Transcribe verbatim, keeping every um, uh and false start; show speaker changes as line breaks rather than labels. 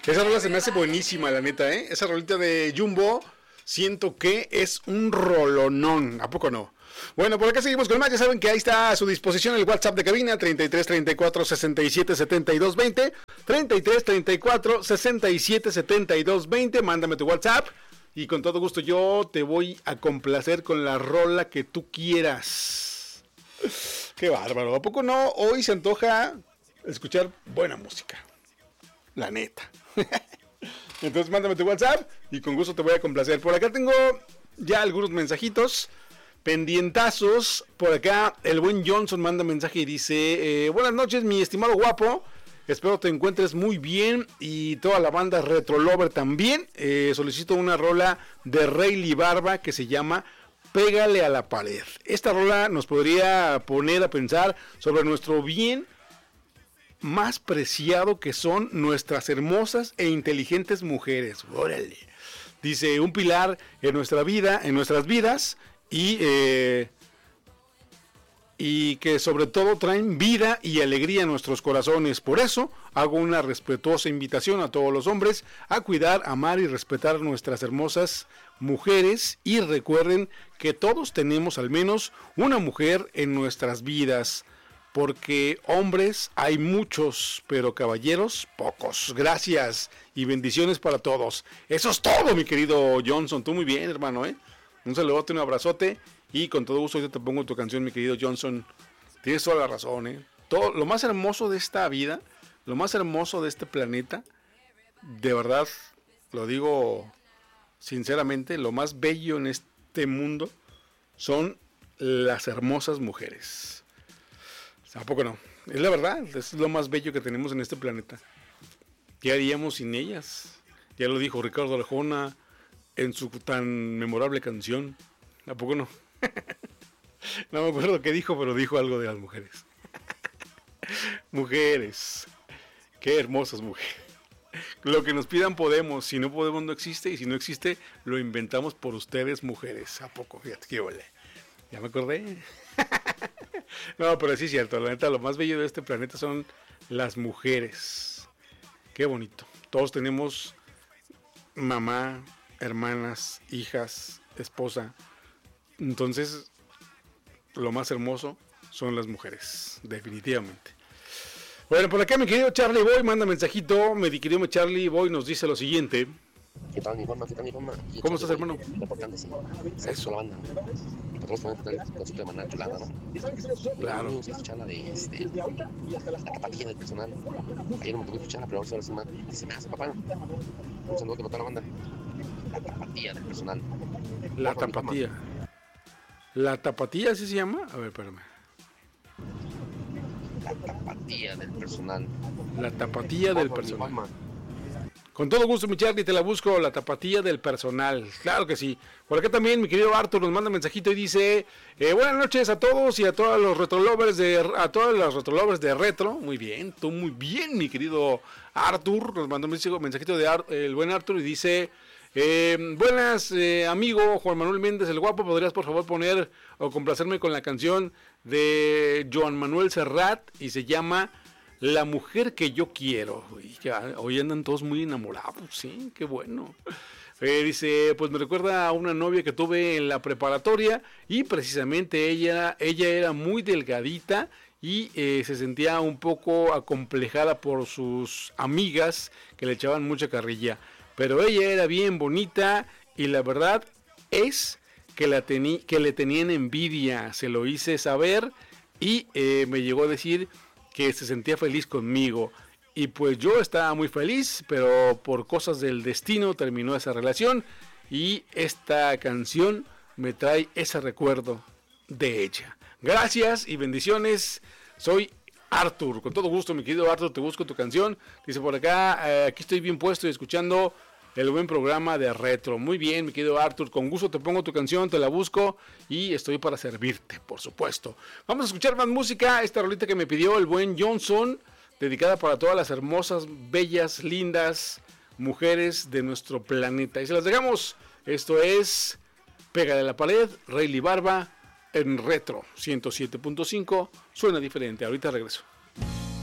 Esa rola se me hace buenísima, la neta, ¿eh? Esa rolita de Jumbo, siento que es un rolonón. ¿A poco no? Bueno, por acá seguimos con más. Ya saben que ahí está a su disposición el WhatsApp de cabina, treinta y tres, treinta y cuatro, sesenta y siete, setenta y dos, veinte. treinta y tres, treinta y cuatro, sesenta y siete, setenta y dos, veinte. Mándame tu WhatsApp y con todo gusto yo te voy a complacer con la rola que tú quieras. Qué bárbaro. ¿A poco no? Hoy se antoja escuchar buena música. La neta. Entonces mándame tu WhatsApp y con gusto te voy a complacer. Por acá tengo ya algunos mensajitos pendientazos. Por acá el buen Johnson manda mensaje y dice: eh, buenas noches, mi estimado guapo, espero te encuentres muy bien y toda la banda Retro Lover también. eh, solicito una rola de Rayleigh Barba que se llama Pégale a la pared. Esta rola nos podría poner a pensar sobre nuestro bien más preciado, que son nuestras hermosas e inteligentes mujeres. Órale. Dice: un pilar en nuestra vida, en nuestras vidas, y eh, y que sobre todo traen vida y alegría a nuestros corazones. Por eso hago una respetuosa invitación a todos los hombres a cuidar, amar y respetar nuestras hermosas mujeres, y recuerden que todos tenemos al menos una mujer en nuestras vidas, porque hombres hay muchos, pero caballeros pocos. Gracias y bendiciones para todos. Eso es todo, mi querido Johnson. Tú muy bien, hermano, ¿eh? Un saludote, un abrazote, y con todo gusto yo te pongo tu canción, mi querido Johnson. Tienes toda la razón, ¿eh? Todo, lo más hermoso de esta vida, lo más hermoso de este planeta, de verdad, lo digo sinceramente, lo más bello en este mundo son las hermosas mujeres. ¿A poco no? Es la verdad, es lo más bello que tenemos en este planeta. ¿Qué haríamos sin ellas? Ya lo dijo Ricardo Arjona en su tan memorable canción. ¿A poco no? No me acuerdo qué dijo, pero dijo algo de las mujeres. Mujeres. Qué hermosas mujeres. Lo que nos pidan podemos. Si no podemos, no existe. Y si no existe, lo inventamos por ustedes, mujeres. ¿A poco? Fíjate qué ole. Ya me acordé. No, pero sí es cierto, la neta, lo más bello de este planeta son las mujeres. Qué bonito. Todos tenemos mamá, hermanas, hijas, esposa. Entonces, lo más hermoso son las mujeres, definitivamente. Bueno, por acá mi querido Charlie Boy manda mensajito. Mi querido Charlie Boy nos dice lo siguiente.
¿Qué tal, mi forma? ¿Qué tal, mi forma?
¿Cómo estás, hermano?
Reportándose. Eso la banda. Y por todos poner el concepto de manera chulada, ¿no?
Claro.
Vamos a escuchar la de este, la tapatilla del personal. Ayer no me tocó escucharla, pero ahora se va a dice, me hace papá. Un saludo para toda la banda. La tapatilla del personal.
La Ojo, tapatía. ¿La tapatía así se llama? A ver, espérame.
La tapatía del personal.
La tapatía del
Ojo,
personal. Con todo gusto, mi Charlie, te la busco, la tapatía del personal. Claro que sí. Por acá también mi querido Arthur nos manda un mensajito y dice: eh, buenas noches a todos y a todos los retrolovers de a todos los retrolovers de retro. Muy bien, tú muy bien, mi querido Arthur. Nos mandó un mensajito de Ar- el buen Arthur y dice: eh, buenas, eh, amigo Juan Manuel Méndez el Guapo, ¿podrías por favor poner o complacerme con la canción de Joan Manuel Serrat y se llama La mujer que yo quiero? Y ya, hoy andan todos muy enamorados, sí, qué bueno. Eh, dice, pues me recuerda a una novia que tuve en la preparatoria y precisamente ella, ella era muy delgadita y eh, se sentía un poco acomplejada por sus amigas que le echaban mucha carrilla. Pero ella era bien bonita y la verdad es que, la tení, que le tenían envidia. Se lo hice saber y eh, me llegó a decir que se sentía feliz conmigo, y pues yo estaba muy feliz, pero por cosas del destino terminó esa relación, y esta canción me trae ese recuerdo de ella. Gracias y bendiciones. Soy Arthur, con todo gusto, mi querido Arthur, te busco tu canción. Dice por acá, eh, aquí estoy bien puesto y escuchando el buen programa de retro. Muy bien, mi querido Arthur, con gusto te pongo tu canción, te la busco y estoy para servirte, por supuesto. Vamos a escuchar más música, esta rolita que me pidió el buen Johnson, dedicada para todas las hermosas, bellas, lindas mujeres de nuestro planeta. Y se las dejamos, esto es Pégale a la pared, Rayleigh Barba, en retro ciento siete punto cinco, suena diferente. Ahorita regreso.